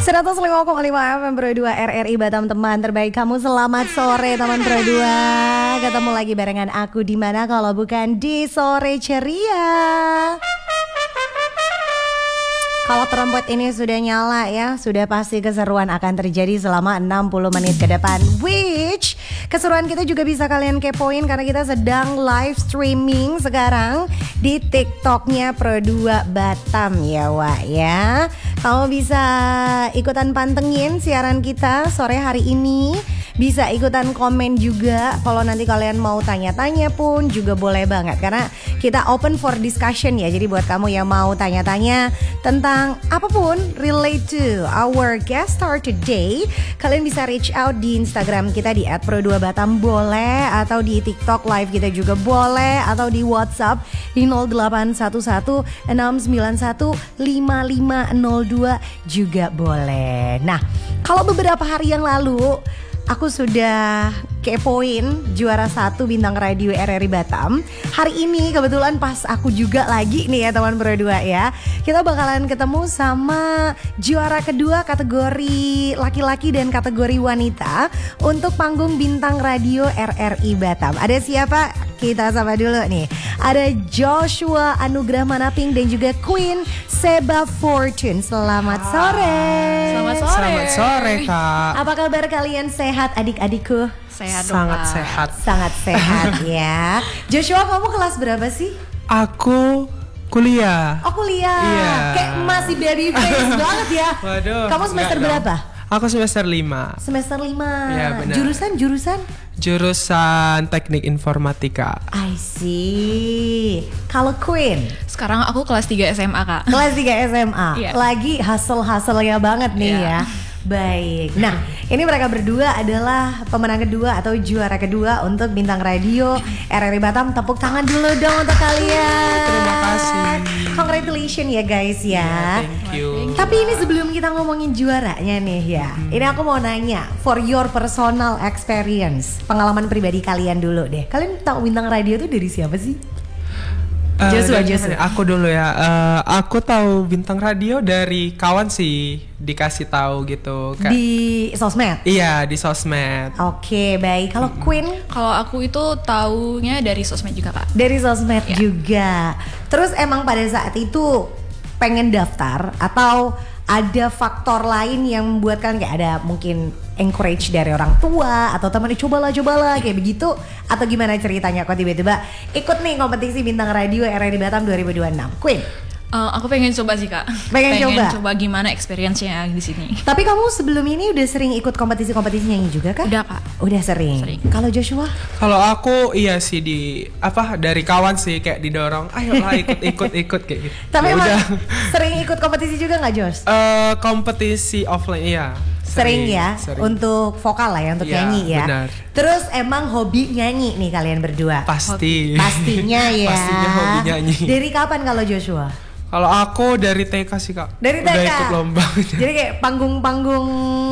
105,5 FM Pro 2 RRI Batam, teman terbaik kamu. Selamat sore teman Pro 2. Ketemu lagi barengan aku di mana kalau bukan di Sore Ceria. Kalau trompet ini sudah nyala ya, sudah pasti keseruan akan terjadi selama 60 menit ke depan. Which keseruan kita juga bisa kalian kepoin karena kita sedang live streaming sekarang di TikToknya Pro 2 Batam ya Wak ya. Kamu bisa ikutan pantengin siaran kita sore hari ini. Bisa ikutan komen juga. Kalau nanti kalian mau tanya-tanya pun juga boleh banget, karena kita open for discussion ya. Jadi buat kamu yang mau tanya-tanya tentang apapun relate to our guest star today, kalian bisa reach out di Instagram kita di @pro2batam boleh, atau di TikTok live kita juga boleh, atau di WhatsApp di 0811 691 5502 juga boleh. Nah, kalau beberapa hari yang lalu aku sudah kepoin juara 1 bintang radio RRI Batam. Hari ini kebetulan pas aku juga lagi nih ya teman Pro 2 ya. Kita bakalan ketemu sama juara kedua kategori laki-laki dan kategori wanita untuk panggung bintang radio RRI Batam. Ada siapa? Kita sama dulu nih. Ada Joshua Anugrah Manaping dan juga Queen Seba Fortune. Selamat sore. Selamat sore. Selamat sore Kak. Apa kabar kalian, sehat adik-adikku? Sehat dong, Sangat Kak. sehat. Sangat sehat ya. Joshua, kamu kelas berapa sih? Aku kuliah. Oh, kuliah. Iya. Kayak masih baby face banget ya. Waduh. Kamu semester enggak berapa? dong. Aku semester 5. Semester 5. Iya, benar. Jurusan? Jurusan Teknik Informatika. I see. Kalau Queen, Sekarang aku kelas 3 SMA, Kak. kelas 3 SMA. Iya. Lagi hustle-hustle-nya banget nih Iya. ya. Baik. Nah, ini mereka berdua adalah pemenang kedua atau juara kedua untuk bintang radio RRI Batam. Tepuk tangan dulu dong untuk kalian. Terima kasih. Congratulations ya guys ya. Thank you. Tapi ini sebelum kita ngomongin juaranya nih ya, ini aku mau nanya for your personal experience, pengalaman pribadi kalian dulu deh. Kalian tahu bintang radio itu dari siapa sih? Joshua. Aku dulu ya. Aku tahu bintang radio dari kawan sih, dikasih tahu gitu. Di sosmed. Iya, di sosmed. Oke, baik. Kalau Queen Kalau aku itu taunya dari sosmed juga, Kak. dari sosmed Iya. juga. Terus emang pada saat itu pengen daftar atau ada faktor lain yang membuatkan kayak ada mungkin encourage dari orang tua atau teman cobalah kayak begitu, atau gimana ceritanya kok tiba-tiba ikut nih kompetisi bintang radio RRI Batam 2026? Queen, Aku pengen coba sih, Kak. Pengen coba gimana experience-nya di sini. tapi kamu sebelum ini udah sering ikut kompetisi-kompetisi nyanyi juga kan? Udah, Kak. Udah sering. Sering. Kalau Joshua? Kalau aku iya sih dari kawan sih, kayak didorong, ayolah ikut kayak gitu. Tapi Ya emang udah. sering ikut kompetisi juga nggak, Josh? Kompetisi offline iya. Sering ya, sering. untuk vokal lah ya, untuk Iya, nyanyi ya. benar. Terus emang hobi nyanyi nih kalian berdua? Pasti. Pastinya ya. Pastinya hobi nyanyi. Dari kapan kalau Joshua? Kalau aku dari TK sih Kak. Dari TK? Udah ikut lomba. Jadi kayak panggung-panggung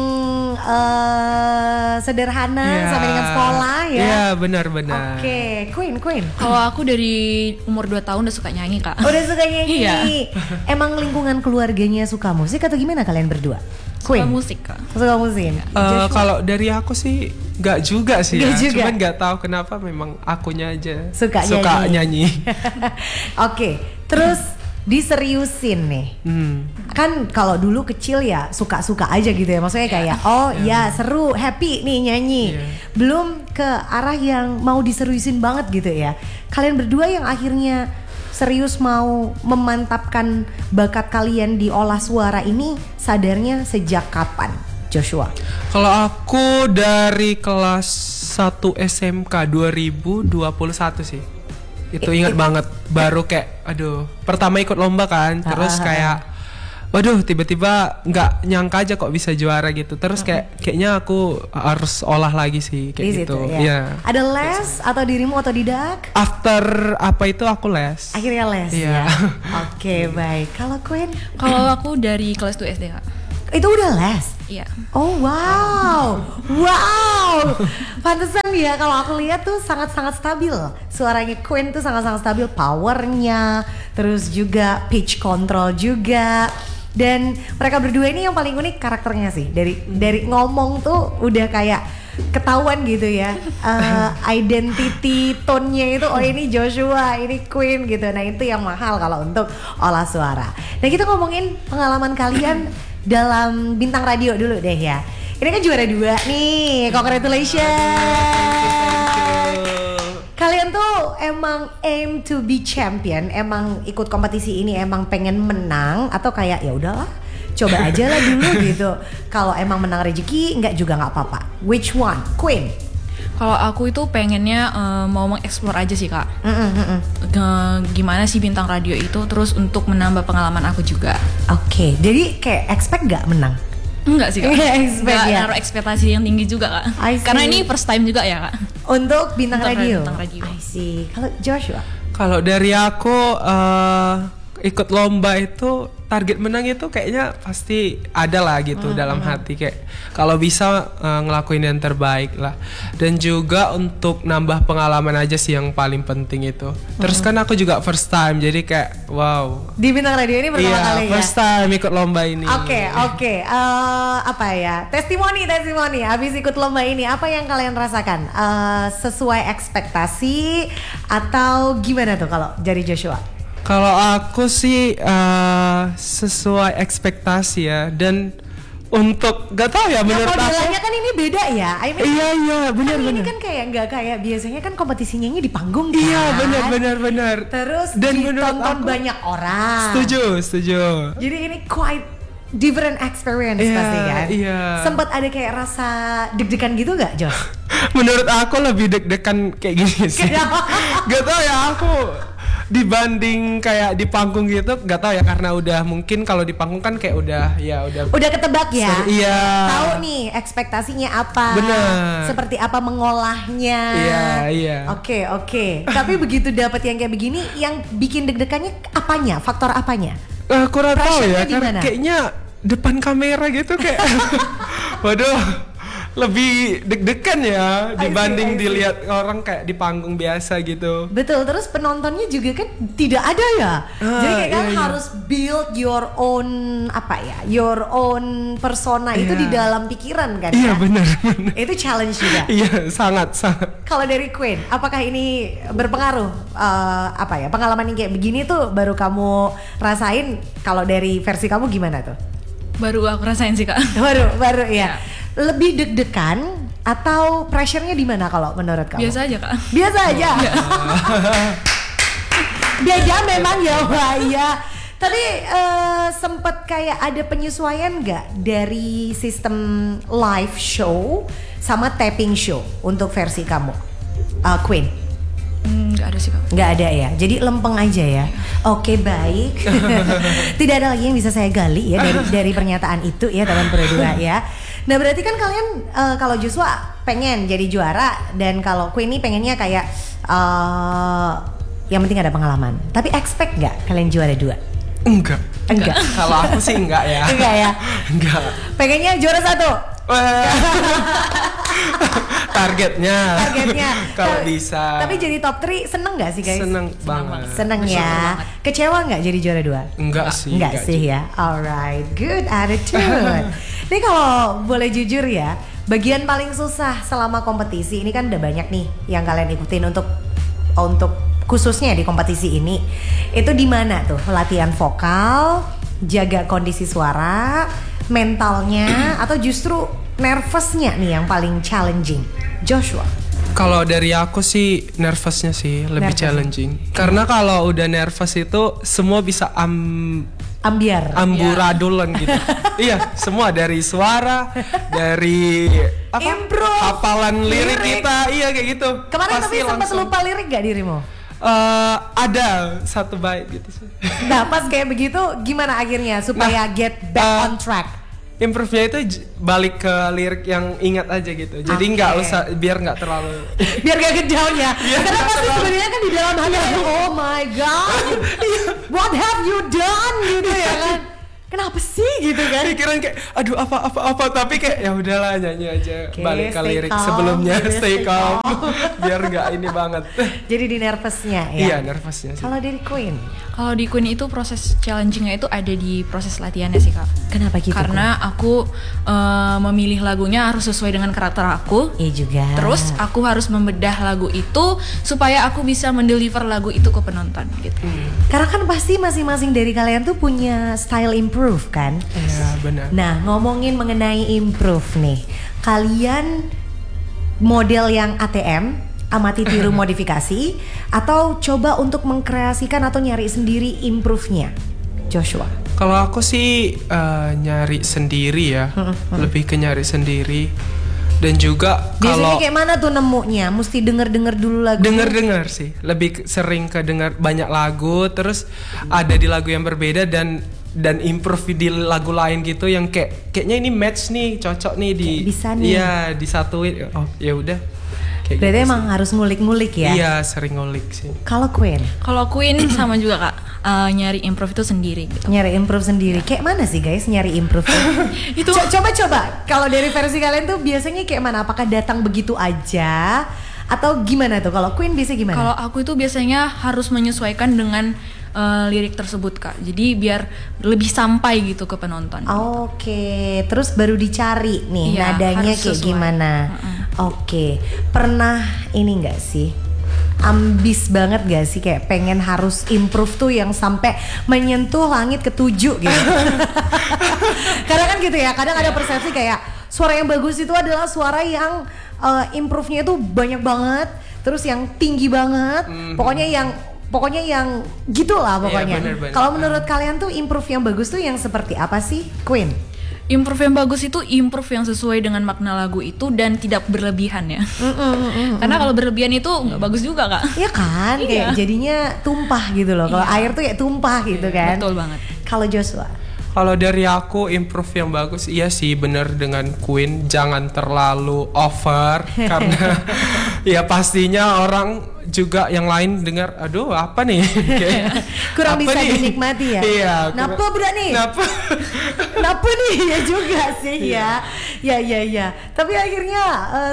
sederhana Iya. sampai dengan sekolah ya? Iya benar-benar. Oke, Queen. Kalau aku dari umur 2 tahun udah suka nyanyi, Kak. Udah suka nyanyi? Iya. Emang lingkungan keluarganya suka musik atau gimana kalian berdua? Suka musik, Kak. Suka musik? Joshua? Kalau dari aku sih nggak juga sih Nggak ya. juga? Cuman nggak tahu kenapa memang akunya aja Suka nyanyi. Oke, terus diseriusin nih. Kan kalau dulu kecil ya suka-suka aja gitu ya. Maksudnya kayak ya seru, happy nih nyanyi. Iya. Belum ke arah yang mau diseriusin banget gitu ya. Kalian berdua yang akhirnya serius mau memantapkan bakat kalian di olah suara ini sadarnya sejak kapan, Joshua? Kalau aku dari kelas 1 SMK 2021 sih. Itu ingat banget, baru kayak pertama ikut lomba kan, terus kayak waduh tiba-tiba nggak nyangka aja kok bisa juara gitu. Terus kayaknya aku harus olah lagi sih kayak Di gitu. situ, ya. Iya. Ada les atau dirimu otodidak? After apa itu aku les. Akhirnya les ya. Iya. Oke, baik. Kalau Queen? Kalau aku dari kelas 2 SD, Kak. Itu udah les? Iya. Oh wow, pantesan ya kalau aku lihat tuh sangat-sangat stabil. Suaranya Queen tuh sangat-sangat stabil, powernya, terus juga pitch control juga. Dan mereka berdua ini yang paling unik karakternya sih. Dari ngomong tuh udah kayak ketahuan gitu ya. Identity tone-nya itu, oh ini Joshua, ini Queen gitu. Nah itu yang mahal kalau untuk olah suara. Nah kita ngomongin pengalaman kalian dalam bintang radio dulu deh ya. Ini kan juara 2 nih, congratulations. Kalian tuh emang aim to be champion, emang ikut kompetisi ini emang pengen menang atau kayak ya udahlah, coba aja lah dulu gitu. Kalau emang menang rezeki, enggak juga nggak apa-apa. Which one, Queen? Kalau aku itu pengennya mau mengeksplor aja sih kak. Gimana sih bintang radio itu, terus untuk menambah pengalaman aku juga. Oke, jadi kayak expect nggak menang? Enggak sih kak, Nggak ya? naruh ekspektasi yang tinggi juga kak. Karena ini first time juga ya kak. Untuk bintang radio? Bintang radio. I see. Kalau Joshua? Kalau dari aku ikut lomba itu target menang itu kayaknya pasti ada lah gitu dalam hati, kayak kalau bisa ngelakuin yang terbaik lah. Dan juga untuk nambah pengalaman aja sih yang paling penting itu. Terus kan aku juga first time, jadi kayak wow. Di bintang radio ini pertama kali ya? First time ikut lomba ini. Oke. Apa ya? Testimoni. Habis ikut lomba ini, apa yang kalian rasakan? Sesuai ekspektasi atau gimana tuh kalau dari Joshua? Kalau aku sih sesuai ekspektasi ya, dan untuk gak tahu ya menurut aku. Modelnya kan ini beda ya. Iya benar. Ini kan kayak nggak kayak biasanya kan kompetisinya di panggung kan. Iya benar. Terus dan ditonton banyak orang. Setuju. Jadi ini quite different experience pasti kan. Iya. Sempat ada kayak rasa deg-degan gitu nggak, Josh? Menurut aku lebih deg-degan kayak gini sih. Gak tahu ya, aku dibanding kayak di panggung gitu, gak tahu ya, karena udah mungkin kalau di panggung kan kayak udah ketebak ya. Iya. Tahu nih ekspektasinya apa. Bener. Seperti apa mengolahnya. Iya. Oke. Tapi begitu dapat yang kayak begini, yang bikin deg-degannya apanya? Faktor apanya? Kurang tahu ya, dimana? karena kayaknya depan kamera gitu kayak waduh, lebih deg-degan ya dibanding dilihat orang kayak di panggung biasa gitu. Betul, terus penontonnya juga kan tidak ada ya. Jadi kayak kan harus build your own your own persona itu di dalam pikiran kan. Iya, benar. Itu challenge juga. Iya, sangat. Kalau dari Queen, apakah ini berpengaruh? Pengalaman yang kayak begini tuh baru kamu rasain. Kalau dari versi kamu gimana tuh? Baru aku rasain sih kak. Baru ya. Lebih deg-degan atau pressure-nya di mana kalau menurut kamu? Biasa aja kak. Biasa aja. Beda memang ya, Wah, ya. Tapi sempet kayak ada penyesuaian nggak dari sistem live show sama taping show untuk versi kamu, Queen? Nggak ada sih kak. Nggak ada ya, jadi lempeng aja ya. Oke, baik. Tidak ada lagi yang bisa saya gali ya dari pernyataan itu ya teman berdua ya. Nah berarti kan kalian kalau Joshua pengen jadi juara dan kalau Queen ini pengennya kayak yang penting ada pengalaman. Tapi expect nggak kalian juara 2? Enggak. Kalau aku sih enggak ya. Enggak ya. Enggak. Pengennya juara 1. Targetnya kalau Tapi- bisa. Tapi jadi top 3 seneng gak sih guys? Seneng banget. Seneng ya. Kecewa nggak jadi juara 2? Enggak sih. Enggak sih ya. Alright, good attitude. Ini kalau boleh jujur ya, bagian paling susah selama kompetisi ini kan udah banyak nih yang kalian ikutin untuk khususnya di kompetisi ini. Itu di mana tuh? Latihan vokal, jaga kondisi suara, mentalnya atau justru nervousnya nih yang paling challenging? Joshua. Kalau dari aku sih nervousnya sih lebih Nervous. challenging. Karena kalau udah nervous itu semua bisa Ambiar. amburadulan gitu. Iya, semua dari suara, dari Improv, hafalan lirik lirik. kita, iya kayak gitu. Kemarin Pasti tapi sempat langsung. lupa lirik gak dirimu? Ada satu bait gitu sih. Nah pas kayak begitu gimana akhirnya supaya get back on track? Improve-nya itu balik ke lirik yang ingat aja gitu. Jadi Oke. nggak usah, biar nggak terlalu. Biar gak ke down ya. Iya, Karena nggak pasti terlalu. sebenarnya kan di dalam hati, oh my god, what have you done gitu ya kan? kenapa sih gitu kan? Pikiran kayak aduh apa tapi kayak ya udahlah nyanyi aja. Oke, Balik ke stay lirik calm, sebelumnya, gitu, stay calm biar nggak ini banget. Jadi di nervousnya ya. Iya, nervousnya sih. Kalau dari Queen, Kalau di Queen itu proses challengingnya itu ada di proses latihannya sih kak. kenapa gitu? Karena aku memilih lagunya harus sesuai dengan karakter aku. Iya juga. Terus aku harus membedah lagu itu supaya aku bisa mendeliver lagu itu ke penonton gitu. Karena kan pasti masing-masing dari kalian tuh punya style improve kan? Iya, benar. Nah, ngomongin mengenai improve nih. Kalian model yang ATM, amati tiru modifikasi, atau coba untuk mengkreasikan atau nyari sendiri improve-nya? Joshua. Kalau aku sih nyari sendiri ya, lebih ke nyari sendiri. Dan juga Biasanya kalau kayak mana tuh nemunya? Mesti denger-denger dulu lagu. denger sih, lebih sering ke denger banyak lagu, terus ada di lagu yang berbeda dan improve di lagu lain gitu yang kayaknya ini match nih, cocok nih di Kayak bisa nih. Iya, disatuin. Oh, ya udah. Kayak Berarti gitu emang harus ngulik-ngulik sih. ya? Iya, sering ngulik sih. Kalau Queen, Kalau Queen sama juga kak, nyari improve itu sendiri gitu. nyari improve sendiri. Kayak mana sih guys nyari improve? Itu Coba. Kalau dari versi kalian tuh biasanya kayak mana? Apakah datang begitu aja? Atau gimana tuh? Kalau Queen bisa gimana? kalau aku itu biasanya harus menyesuaikan dengan lirik tersebut kak. Jadi biar lebih sampai gitu ke penonton. Oke, terus baru dicari nih Iya, nadanya harus kayak sesuai. gimana. Oke, pernah ini nggak sih? Ambis banget gak sih kayak pengen harus improve tuh yang sampai menyentuh langit ketujuh gitu. Karena kan gitu ya, kadang ada persepsi kayak suara yang bagus itu adalah suara yang improve-nya itu banyak banget, terus yang tinggi banget, pokoknya yang gitulah pokoknya. Iya, bener. Kalau menurut kalian tuh improve yang bagus tuh yang seperti apa sih, Queen? Improve yang bagus itu improve yang sesuai dengan makna lagu itu dan tidak berlebihan ya. Karena kalau berlebihan itu nggak bagus juga kak. Iya kan, kayak Iya. jadinya tumpah gitu loh. Kalau air tuh ya tumpah gitu kan. Betul banget. Kalau Joshua, Kalau dari aku improve yang bagus, iya sih bener dengan Queen, jangan terlalu over karena ya pastinya orang juga yang lain dengar, aduh apa nih? Kayak, kurang apa bisa nih? dinikmati ya. Iya. Napa budak nih? Napa? Kenapa nih ya juga sih ya. Ya. Tapi akhirnya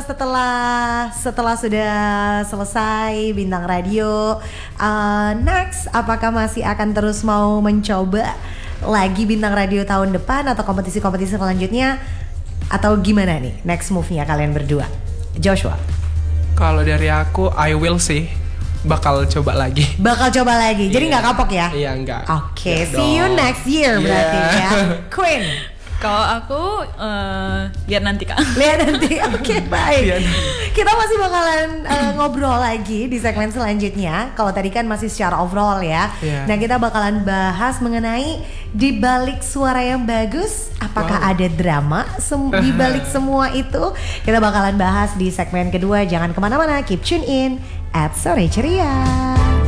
setelah sudah selesai Bintang Radio, next apakah masih akan terus mau mencoba lagi Bintang Radio tahun depan atau kompetisi-kompetisi selanjutnya atau gimana nih next move-nya kalian berdua? Joshua. Kalau dari aku, I will sih bakal coba lagi. Bakal coba lagi. Jadi nggak kapok ya? Iya enggak. Oke, Ya see you dong. next year berarti Yeah. ya. Queen. Kalau aku lihat nanti kak. Lihat nanti. Oke, baik. Lihat nanti. Kita masih bakalan ngobrol lagi di segmen selanjutnya. Kalau tadi kan masih secara overall ya. Iya. Nah, kita bakalan bahas mengenai di balik suara yang bagus, apakah ada drama di balik semua itu? Kita bakalan bahas di segmen kedua. Jangan kemana-mana, keep tune in at Sore Ceria.